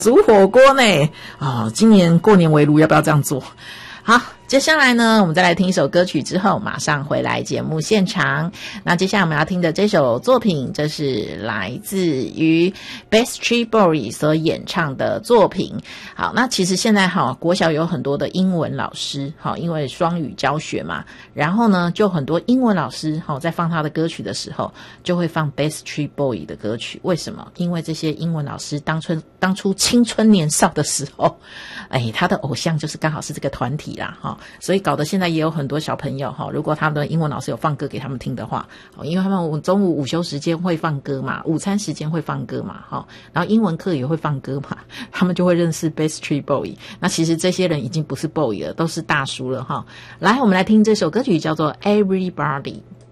煮火锅呢。今年过年围炉要不要这样做？好，接下来呢，我们再来听一首歌曲之后，马上回来节目现场。那接下来我们要听的这首作品，这是来自于 Backstreet Boys 所演唱的作品。好，那其实现在国小有很多的英文老师，因为双语教学嘛，然后呢，就很多英文老师在放他的歌曲的时候，就会放 Backstreet Boys 的歌曲。为什么？因为这些英文老师当初青春年少的时候，他的偶像就是刚好是这个团体啦，所以搞得现在也有很多小朋友如果他们的英文老师有放歌给他们听的话，因为他们中午午休时间会放歌嘛，午餐时间会放歌嘛，然后英文课也会放歌嘛，他们就会认识 Backstreet Boys。那其实这些人已经不是 boy 了，都是大叔了哈。来，我们来听这首歌曲叫做 Everybody。